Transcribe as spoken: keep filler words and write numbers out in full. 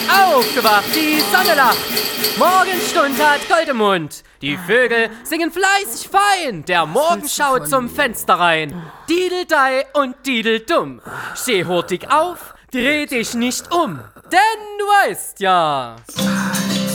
Aufgewacht, die Sonne lacht. Morgenstund hat Gold im Mund. Die Vögel singen fleißig fein. Der Morgen schaut zum Fenster rein. Dideldei und Dideldumm. Steh hurtig auf, dreh dich nicht um. Denn du weißt ja...